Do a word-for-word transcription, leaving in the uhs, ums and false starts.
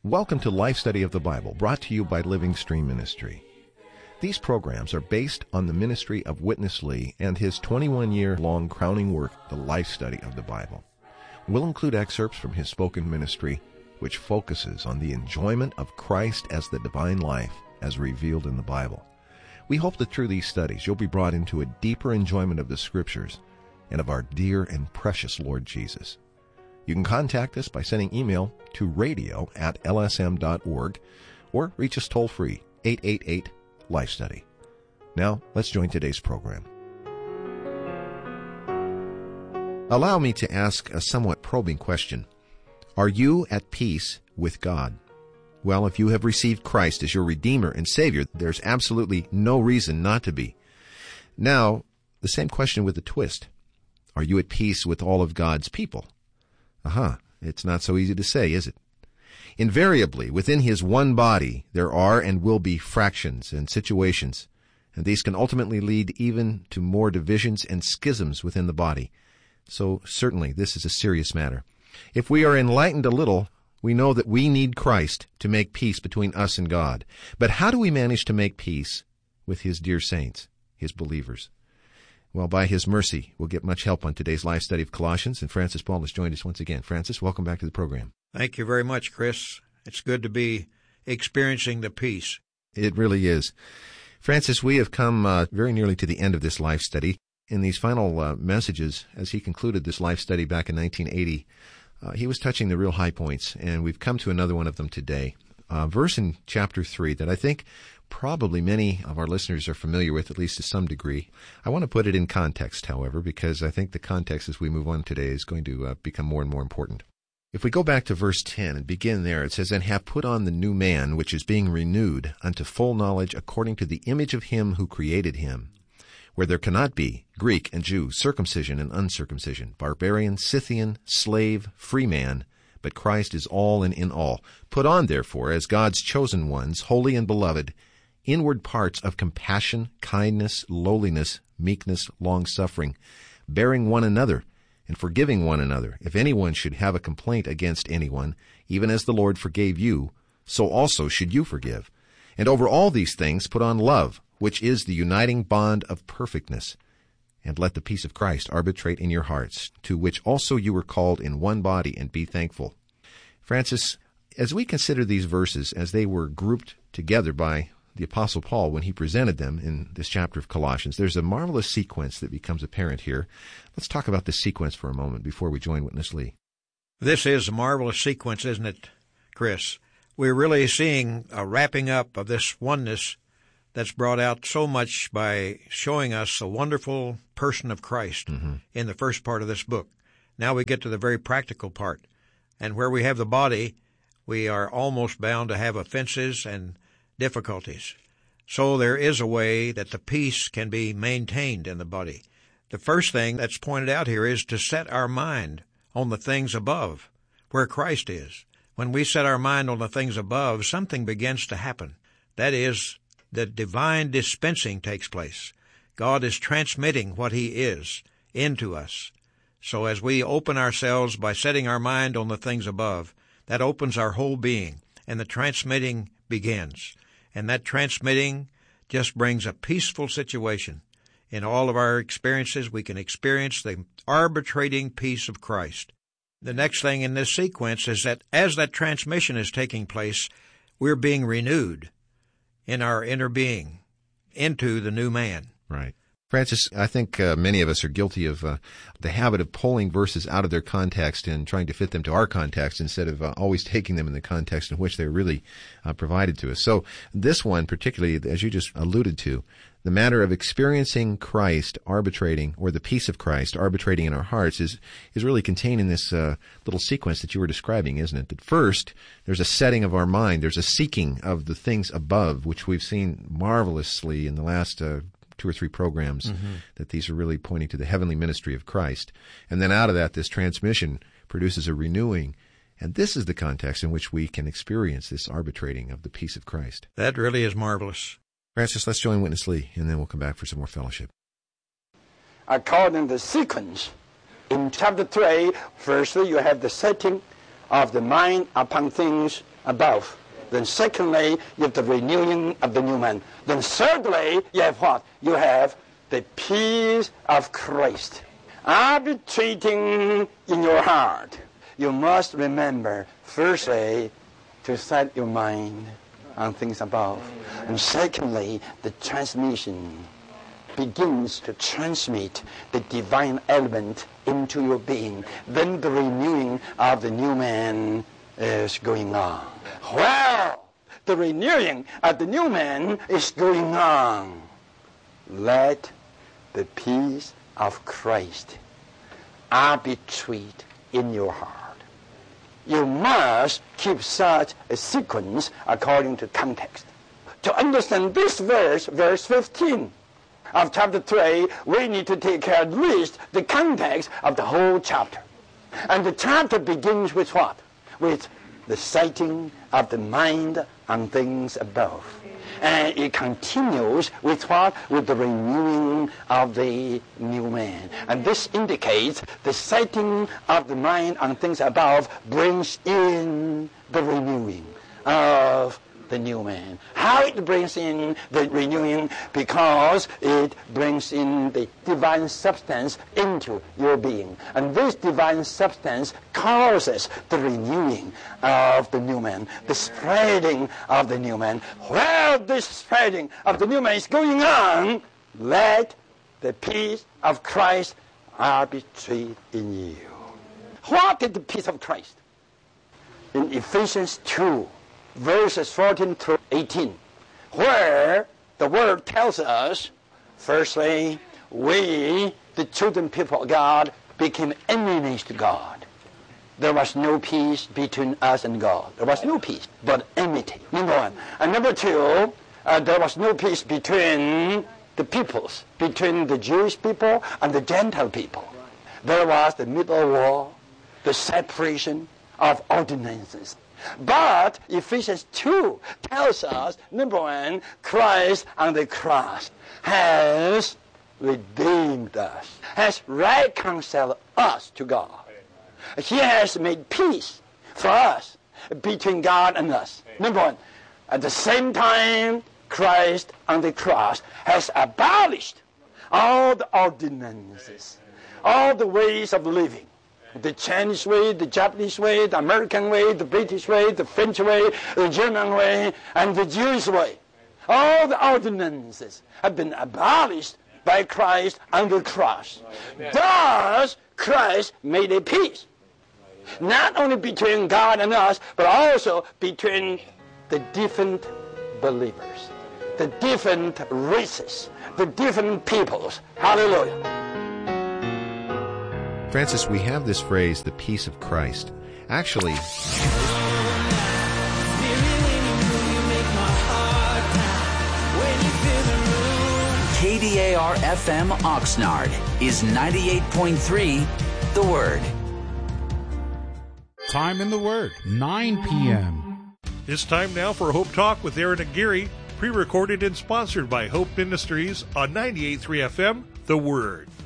Welcome to Life Study of the Bible, brought to you by Living Stream Ministry. These programs are based on the ministry of Witness Lee and his twenty-one-year-long crowning work, The Life Study of the Bible. We'll include excerpts from his spoken ministry, which focuses on the enjoyment of Christ as the divine life, as revealed in the Bible. We hope that through these studies you'll be brought into a deeper enjoyment of the Scriptures and of our dear and precious Lord Jesus. You can contact us by sending email to radio at l s m dot org or reach us toll-free, eight eight eight, life study. Now, let's join today's program. Allow me to ask a somewhat probing question. Are you at peace with God? Well, if you have received Christ as your Redeemer and Savior, there's absolutely no reason not to be. Now, the same question with a twist. Are you at peace with all of God's people? Aha, it's not so easy to say, is it? Invariably, within his one body, there are and will be fractions and situations, and these can ultimately lead even to more divisions and schisms within the body. So certainly, this is a serious matter. If we are enlightened a little, we know that we need Christ to make peace between us and God. But how do we manage to make peace with his dear saints, his believers? Well, by his mercy, we'll get much help on today's life study of Colossians, and Francis Paul has joined us once again. Francis, welcome back to the program. Thank you very much, Chris. It's good to be experiencing the peace. It really is. Francis, we have come uh, very nearly to the end of this life study. In these final uh, messages, as he concluded this life study back in nineteen eighty, uh, he was touching the real high points, and we've come to another one of them today. A verse in chapter three that I think probably many of our listeners are familiar with, at least to some degree. I want to put it in context, however, because I think the context as we move on today is going to uh, become more and more important. If we go back to verse ten and begin there, it says, "And have put on the new man, which is being renewed unto full knowledge according to the image of him who created him, where there cannot be Greek and Jew, circumcision and uncircumcision, barbarian, Scythian, slave, free man, but Christ is all and in all. Put on, therefore, as God's chosen ones, holy and beloved, inward parts of compassion, kindness, lowliness, meekness, long-suffering, bearing one another, and forgiving one another. If anyone should have a complaint against anyone, even as the Lord forgave you, so also should you forgive. And over all these things put on love, which is the uniting bond of perfectness. And let the peace of Christ arbitrate in your hearts, to which also you were called in one body, and be thankful." Francis, as we consider these verses as they were grouped together by the Apostle Paul when he presented them in this chapter of Colossians, there's a marvelous sequence that becomes apparent here. Let's talk about this sequence for a moment before we join Witness Lee. This is a marvelous sequence, isn't it, Chris? We're really seeing a wrapping up of this oneness that's brought out so much by showing us a wonderful person of Christ mm-hmm. in the first part of this book. Now we get to the very practical part. And where we have the body, we are almost bound to have offenses and difficulties. So there is a way that the peace can be maintained in the body. The first thing that's pointed out here is to set our mind on the things above, where Christ is. When we set our mind on the things above, something begins to happen. That is, the divine dispensing takes place. God is transmitting what he is into us. So as we open ourselves by setting our mind on the things above, that opens our whole being, and the transmitting begins. And that transmitting just brings a peaceful situation. In all of our experiences, we can experience the arbitrating peace of Christ. The next thing in this sequence is that as that transmission is taking place, we're being renewed in our inner being into the new man. Right. Francis, I think uh, many of us are guilty of uh, the habit of pulling verses out of their context and trying to fit them to our context instead of uh, always taking them in the context in which they're really uh, provided to us. So this one, particularly, as you just alluded to, the matter of experiencing Christ arbitrating, or the peace of Christ arbitrating in our hearts, is is really contained in this uh, little sequence that you were describing, isn't it? That first, there's a setting of our mind. There's a seeking of the things above, which we've seen marvelously in the last uh two or three programs, mm-hmm. that these are really pointing to the heavenly ministry of Christ. And then out of that, this transmission produces a renewing. And this is the context in which we can experience this arbitrating of the peace of Christ. That really is marvelous. Francis, let's join Witness Lee, and then we'll come back for some more fellowship. According to the sequence, in chapter three, firstly, you have the setting of the mind upon things above. Then secondly, you have the renewing of the new man. Then thirdly, you have what? You have the peace of Christ arbitrating in your heart. You must remember, firstly, to set your mind on things above. And secondly, the transmission begins to transmit the divine element into your being. Then the renewing of the new man is going on. Well, the renewing of the new man is going on. Let the peace of Christ arbitrate in your heart. You must keep such a sequence according to context. To understand this verse, verse fifteen of chapter three, we need to take care at least the context of the whole chapter. And the chapter begins with what? With the setting of the mind on things above. And it continues with what? With the renewing of the new man. And this indicates the setting of the mind on things above brings in the renewing of the new man. How it brings in the renewing? Because it brings in the divine substance into your being. And this divine substance causes the renewing of the new man, the spreading of the new man. While this spreading of the new man is going on, let the peace of Christ arbitrate in you. What is the peace of Christ? In Ephesians two, verses fourteen through eighteen, where the word tells us, firstly, we, the chosen people of God, became enemies to God. There was no peace between us and God. There was no peace, but enmity, number one. And number two, uh, there was no peace between the peoples, between the Jewish people and the Gentile people. There was the middle wall, the separation of ordinances. But Ephesians two tells us, number one, Christ on the cross has redeemed us, has reconciled us to God. He has made peace for us between God and us. Number one. At the same time, Christ on the cross has abolished all the ordinances, all the ways of living. The Chinese way, the Japanese way, the American way, the British way, the French way, the German way, and the Jewish way. All the ordinances have been abolished by Christ on the cross. Thus, Christ made a peace, not only between God and us, but also between the different believers, the different races, the different peoples. Hallelujah. Francis, we have this phrase, the peace of Christ. Actually, K D A R F M Oxnard is ninety-eight point three The Word. Time in the Word, nine p.m. It's time now for Hope Talk with Aaron Aguirre, pre-recorded and sponsored by Hope Ministries on ninety-eight point three F M, The Word.